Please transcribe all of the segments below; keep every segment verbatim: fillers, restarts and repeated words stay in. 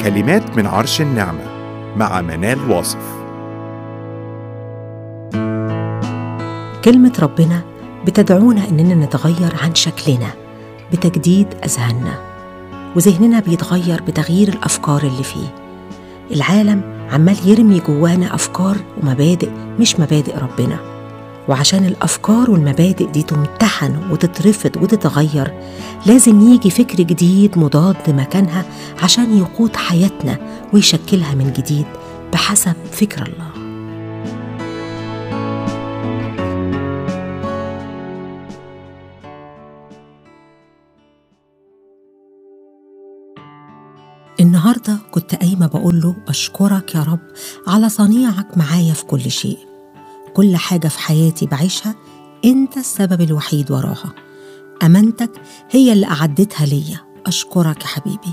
كلمات من عرش النعمة مع منال واصف. كلمة ربنا بتدعونا إننا نتغير عن شكلنا بتجديد أذهاننا، وذهننا بيتغير بتغيير الأفكار اللي فيه. العالم عمال يرمي جوانا أفكار ومبادئ مش مبادئ ربنا، وعشان الأفكار والمبادئ دي تمتحن وتترفض وتتغير لازم يجي فكر جديد مضاد لمكانها عشان يقود حياتنا ويشكلها من جديد بحسب فكر الله. النهاردة كنت قايمة بقول له أشكرك يا رب على صنيعك معايا في كل شيء. كل حاجة في حياتي بعيشها أنت السبب الوحيد وراها، أمانتك هي اللي أعدتها ليا. أشكرك يا حبيبي.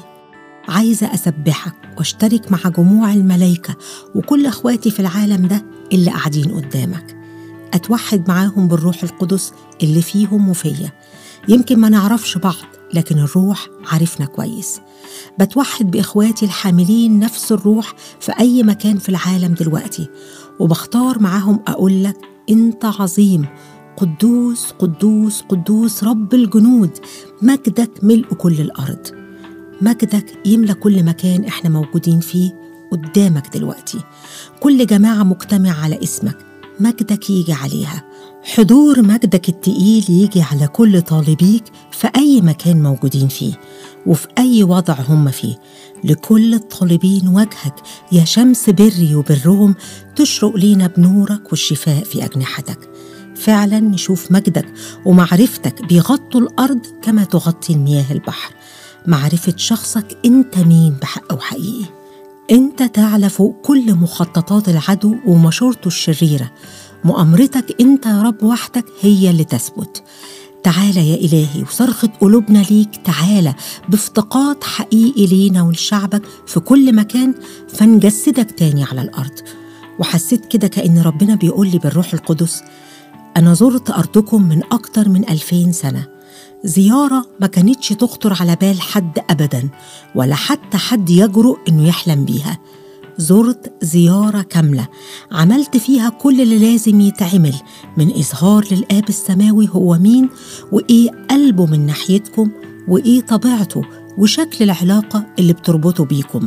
عايزة أسبحك واشترك مع جموع الملائكة وكل أخواتي في العالم ده اللي قاعدين قدامك، أتوحد معاهم بالروح القدس اللي فيهم وفيا. يمكن ما نعرفش بعض لكن الروح عارفنا كويس. بتوحد بإخواتي الحاملين نفس الروح في أي مكان في العالم دلوقتي، وبختار معاهم أقول لك أنت عظيم، قدوس قدوس قدوس رب الجنود، مجدك ملء كل الأرض. مجدك يملى كل مكان إحنا موجودين فيه قدامك دلوقتي. كل جماعة مجتمع على اسمك مجدك يجي عليها. حضور مجدك التقيل يجي على كل طالبيك في أي مكان موجودين فيه وفي أي وضع هم فيه. لكل الطالبين وجهك يا شمس بري وبرهم تشرق لينا بنورك والشفاء في أجنحتك. فعلا نشوف مجدك ومعرفتك بيغطوا الأرض كما تغطي المياه البحر. معرفة شخصك أنت مين بحق وحقيقي. أنت تعلى فوق كل مخططات العدو ومشورته الشريرة. مؤامرتك أنت يا رب وحدك هي اللي تثبت. تعالى يا إلهي وصرخة قلوبنا ليك، تعالى بافتقاد حقيقي لينا ولشعبك في كل مكان فنجسدك تاني على الأرض. وحسيت كده كأن ربنا بيقول لي بالروح القدس أنا زرت أرضكم من أكتر من ألفين سنة، زيارة ما كانتش تخطر على بال حد أبدا ولا حتى حد يجرؤ إنه يحلم بيها. زرت زيارة كاملة عملت فيها كل اللي لازم يتعمل، من إظهار للآب السماوي هو مين وإيه قلبه من ناحيتكم وإيه طبيعته وشكل العلاقة اللي بتربطه بيكم.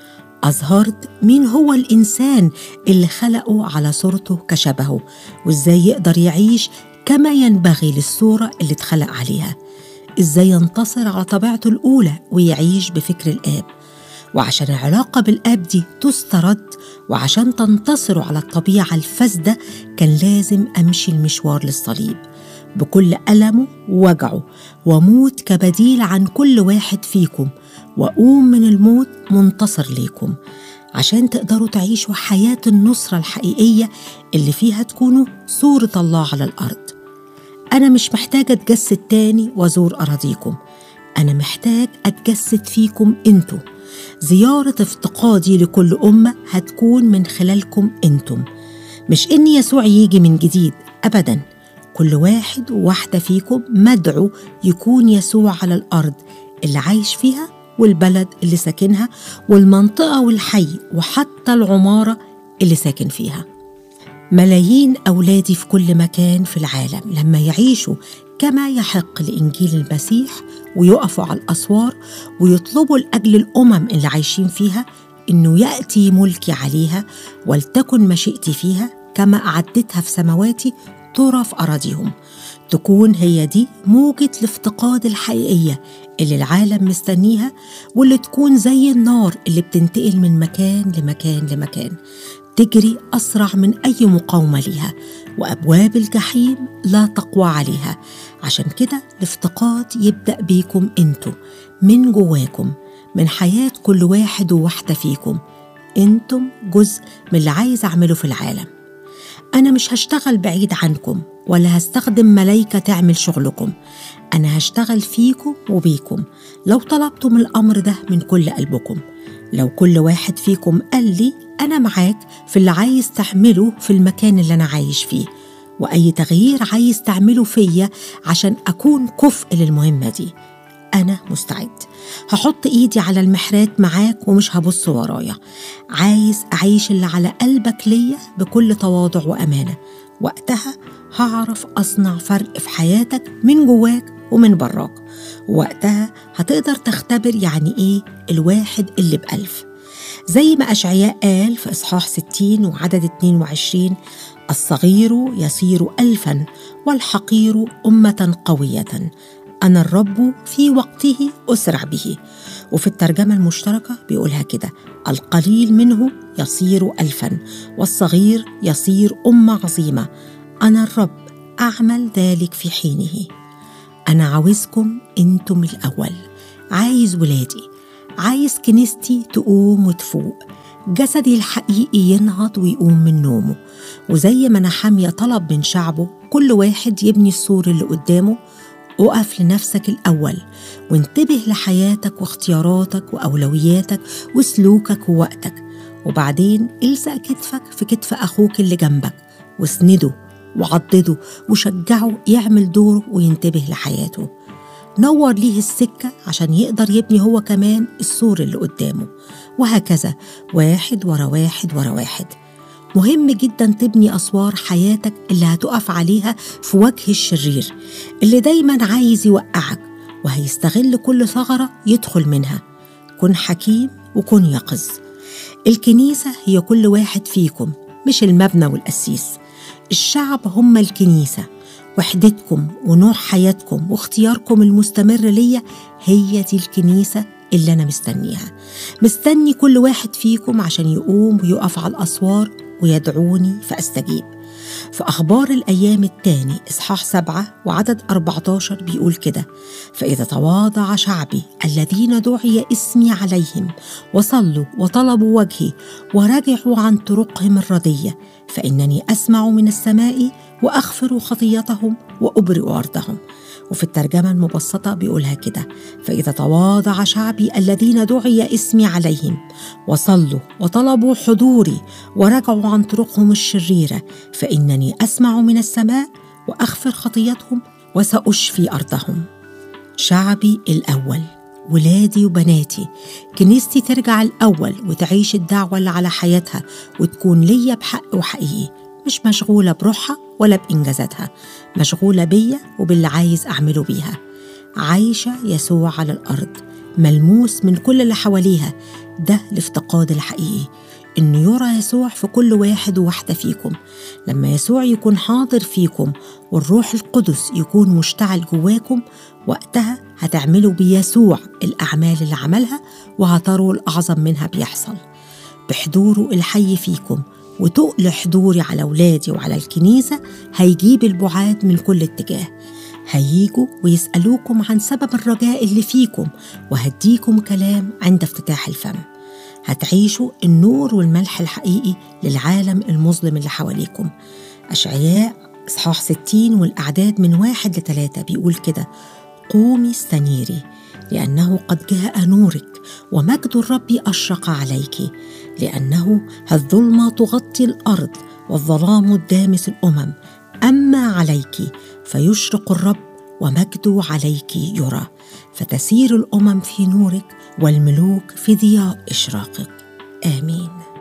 أظهرت مين هو الإنسان اللي خلقه على صورته كشبهه وإزاي يقدر يعيش كما ينبغي للصورة اللي اتخلق عليها، إزاي ينتصر على طبيعته الأولى ويعيش بفكر الآب. وعشان العلاقة بالآب دي تسترد وعشان تنتصروا على الطبيعة الفاسدة كان لازم أمشي المشوار للصليب بكل ألمه ووجعه وموت كبديل عن كل واحد فيكم، وأقوم من الموت منتصر ليكم عشان تقدروا تعيشوا حياة النصرة الحقيقية اللي فيها تكونوا صورة الله على الأرض. أنا مش محتاجة أتجسد تاني وأزور أراضيكم، أنا محتاج أتجسد فيكم أنتوا. زيارة افتقادي لكل أمة هتكون من خلالكم أنتم، مش إن يسوع يجي من جديد أبداً. كل واحد وواحدة فيكم مدعو يكون يسوع على الأرض اللي عايش فيها والبلد اللي ساكنها والمنطقة والحي وحتى العمارة اللي ساكن فيها. ملايين أولادي في كل مكان في العالم لما يعيشوا كما يحق لإنجيل المسيح ويقفوا على الأسوار ويطلبوا لأجل الأمم اللي عايشين فيها إنه يأتي ملكي عليها ولتكن مشيئتي فيها كما أعدتها في سماواتي ترى في أراضيهم، تكون هي دي موجة الافتقاد الحقيقية اللي العالم مستنيها، واللي تكون زي النار اللي بتنتقل من مكان لمكان لمكان تجري أسرع من أي مقاومة ليها، وأبواب الجحيم لا تقوى عليها. عشان كده الافتقاد يبدأ بيكم انتوا، من جواكم، من حياة كل واحد وواحدة فيكم. انتم جزء من اللي عايز أعمله في العالم. أنا مش هشتغل بعيد عنكم ولا هستخدم ملايكة تعمل شغلكم، أنا هشتغل فيكم وبيكم لو طلبتم الأمر ده من كل قلبكم. لو كل واحد فيكم قال لي أنا معاك في اللي عايز تعمله في المكان اللي أنا عايش فيه، وأي تغيير عايز تعمله فيا عشان أكون كفء للمهمة دي، أنا مستعد. هحط إيدي على المحرات معاك ومش هبص ورايا. عايز أعيش اللي على قلبك ليا بكل تواضع وأمانة. وقتها هعرف أصنع فرق في حياتك من جواك ومن براك. وقتها هتقدر تختبر يعني إيه الواحد اللي بألف. زي ما أشعياء قال في إصحاح ستين وعدد اتنين وعشرين: الصغير يصير ألفا والحقير أمة قوية، أنا الرب في وقته أسرع به. وفي الترجمة المشتركة بيقولها كده: القليل منه يصير ألفا والصغير يصير أمة عظيمة، أنا الرب أعمل ذلك في حينه. أنا عاوزكم أنتم الأول، عايز ولادي، عايز كنيستي تقوم وتفوق، جسدي الحقيقي ينهض ويقوم من نومه. وزي ما نحميا طلب من شعبه كل واحد يبني السور اللي قدامه، اقف لنفسك الأول وانتبه لحياتك واختياراتك وأولوياتك وسلوكك ووقتك، وبعدين الزق كتفك في كتف أخوك اللي جنبك واسنده وعضده وشجعه يعمل دوره وينتبه لحياته. نور ليه السكة عشان يقدر يبني هو كمان السور اللي قدامه، وهكذا واحد ورا واحد ورا واحد. مهم جدا تبني أسوار حياتك اللي هتقف عليها في وجه الشرير اللي دايما عايز يوقعك وهيستغل كل ثغرة يدخل منها. كن حكيم وكن يقظ. الكنيسة هي كل واحد فيكم، مش المبنى والقسيس. الشعب هم الكنيسة. وحدتكم ونوع حياتكم واختياركم المستمر ليا هي دي الكنيسة اللي أنا مستنيها. مستني كل واحد فيكم عشان يقوم ويقف على الأسوار ويدعوني فأستجيب. في أخبار الأيام الثاني إصحاح سبعة وعدد أربعتاشر بيقول كده: فإذا تواضع شعبي الذين دعي اسمي عليهم وصلوا وطلبوا وجهي ورجعوا عن طرقهم الردية، فإنني أسمع من السماء وأغفر خطيتهم وأبرئ أرضهم. وفي الترجمة المبسطة بيقولها كده: فإذا تواضع شعبي الذين دعي اسمي عليهم وصلوا وطلبوا حضوري ورجعوا عن طرقهم الشريرة، فإنني أسمع من السماء وأغفر خطيتهم وسأشفي أرضهم. شعبي الأول، ولادي وبناتي، كنيستي ترجع الأول وتعيش الدعوة اللي على حياتها وتكون ليا بحق وحقيقي، مش مشغولة بروحها ولا بإنجازاتها، مشغولة بيا وباللي عايز أعمله بيها. عايشة يسوع على الأرض، ملموس من كل اللي حواليها. ده الافتقاد الحقيقي، إنه يرى يسوع في كل واحد وواحدة فيكم. لما يسوع يكون حاضر فيكم والروح القدس يكون مشتعل جواكم، وقتها هتعملوا بيسوع الأعمال اللي عملها وهتروا الأعظم منها بيحصل. بحضوره الحي فيكم وتقل حضوري على أولادي وعلى الكنيسة هيجيب البعاد من كل اتجاه. هييجوا ويسألوكم عن سبب الرجاء اللي فيكم، وهديكم كلام عند افتتاح الفم. هتعيشوا النور والملح الحقيقي للعالم المظلم اللي حواليكم. أشعياء إصحاح ستين والأعداد من واحد لثلاثة بيقول كده: قومي استنيري لأنه قد جاء نورك ومجد الرب أشرق عليك، لأنه الظلمة تغطي الأرض والظلام الدامس الأمم، أما عليك فيشرق الرب ومجده عليك يرى، فتسير الأمم في نورك والملوك في ضياء إشراقك. آمين.